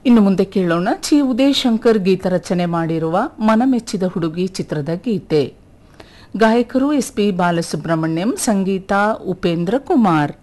ಇನ್ನು ಮುಂದೆ ಕೇಳೋಣ ಚಿ ಉದಯಶಂಕರ್ ಗೀತರಚನೆ ಮಾಡಿರುವ ಮನಮೆಚ್ಚಿದ ಹುಡುಗಿ ಚಿತ್ರದ ಗೀತೆ. ಗಾಯಕರು ಎಸ್ ಪಿ ಬಾಲಸುಬ್ರಹ್ಮಣ್ಯಂ, ಸಂಗೀತ ಉಪೇಂದ್ರ ಕುಮಾರ್.